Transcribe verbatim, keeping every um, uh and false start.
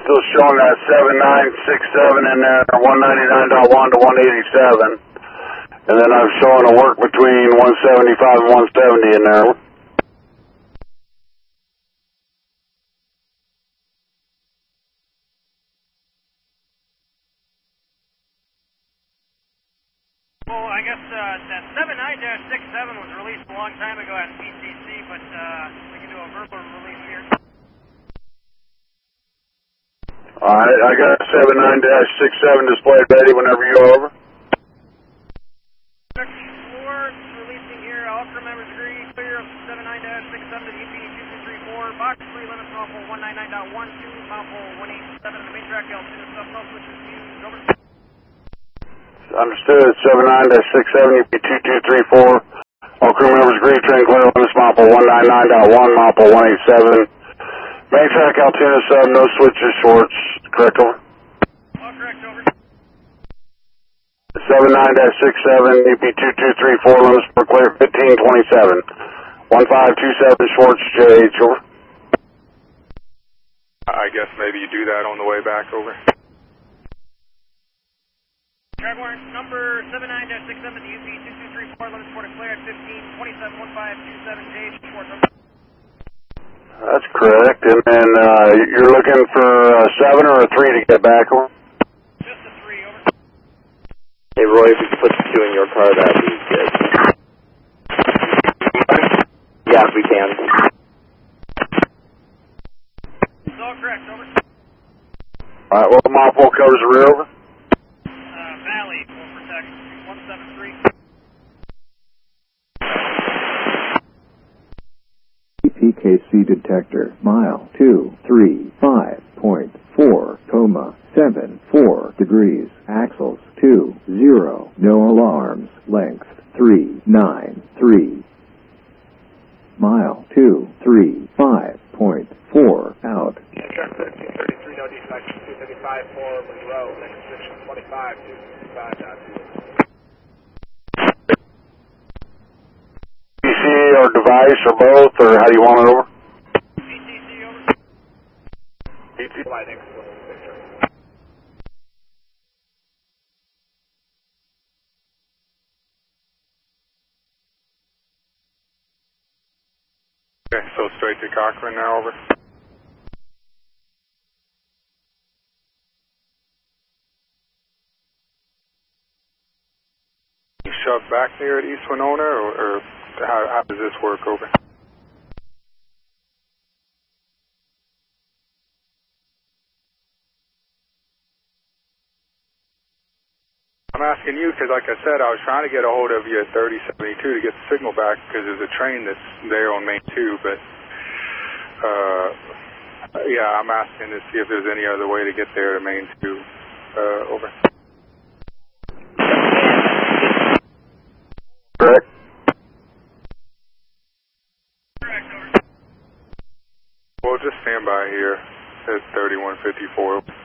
still showing that seven nine six seven in there, one ninety-nine point one to one eighty-seven. And then I'm showing a work between one seventy-five and one seventy in there. Well, I guess uh, that seven nine dash six seven was released a long time ago on P T C, but uh, we can do a verbal release here. Alright, I got seven nine dash six seven displayed ready whenever you're over. four releasing here, all crew members agree, clear of seven nine dash six seven to E P two two three four, box three limits mouthful one ninety-nine point one two, mouthful one eighty-seven, the main track altitude stuff, no switches used, over. Understood, seven nine dash six seven, U P two two three four. All crew members agree, train clear, limits mouthful one ninety-nine point one, mouthful one eighty-seven. Main track altimeter sub, no switches, shorts, correct over? All correct, over. seven nine dash six seven, U P two two three four, limits for clear fifteen twenty-seven. one five two seven, shorts, J H, over. I guess maybe you do that on the way back, over. Jaguar number seven nine dash six seven, U P two two three four, limits for clear at fifteen twenty-seven, one five two seven, J H, shorts, over. That's correct, and then uh, you're looking for a seven or a three to get back, over? Just a three, over. Hey Roy, if you could put the two in your car, that would be good. Yeah, if we can. It's all correct, over. Alright, well, the mop hole covers the rear, over? Uh, Valley will protect one seven three. P K C detector, mile two three five point four, coma seven four degrees, axles two zero, no alarms, length three nine three. Mile two three five point four, out. Check thirteen thirty-three, no defects, two fifty-five, four, Monroe, next position twenty-five, two fifty-five, dot two. P C or device or both, or how do you want it over? P T C, over. P T C. Fly next picture. Okay, so straight to Cochrane now, over. You shove back there at East Winona, or, or how, how does this work, over? I'm asking you because, like I said, I was trying to get a hold of you at thirty seventy-two to get the signal back because there's a train that's there on Main two, but uh, yeah, I'm asking to see if there's any other way to get there to Main two, uh, over. Correct. Correct, over. Well, just stand by here at thirty-one fifty-four.